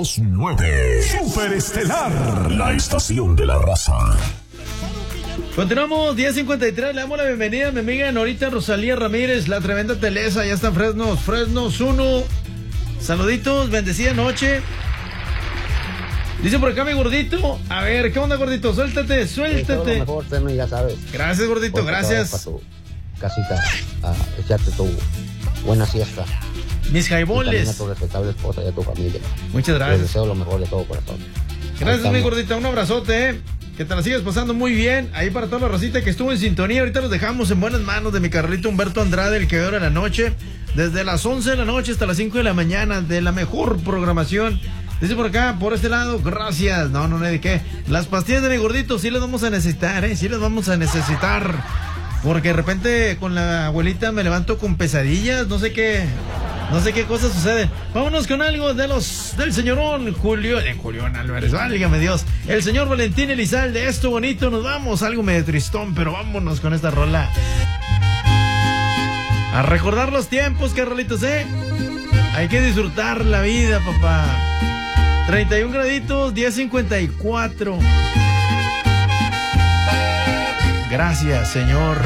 92.9. Superestelar, la estación de la raza. Continuamos, 10:53, le damos la bienvenida a mi amiga Norita Rosalía Ramírez, la tremenda Telesa, ya está en Fresnos 1. Saluditos, bendecida noche. Dice por acá mi gordito, a ver, ¿qué onda gordito? Suéltate. Todo lo mejor, Teno, ya sabes. Gracias gordito, gracias. Para tu casita, a echarte tu buena siesta. Mis jaiboles. A tu respetable esposa y a tu familia. Muchas gracias. Les deseo lo mejor de todo corazón. Gracias mi gordita, un abrazote, que te la sigas pasando muy bien. Ahí para toda la racita que estuvo en sintonía. Ahorita los dejamos en buenas manos de mi carnalito Humberto Andrade, el que ve ahora la noche. Desde las 11 de la noche hasta las 5 de la mañana, de la mejor programación. Dice por acá, por este lado, gracias. No hay de qué. Las pastillas de mi gordito sí las vamos a necesitar, sí las vamos a necesitar. Porque de repente con la abuelita me levanto con pesadillas, no sé qué cosas suceden. Vámonos con algo del señorón Julián Álvarez, válgame Dios. El señor Valentín Elizalde, esto bonito, nos vamos, algo medio tristón, pero vámonos con esta rola. A recordar los tiempos, carnalitos, hay que disfrutar la vida, papá. 31 graditos, 10:54. Gracias, Señor.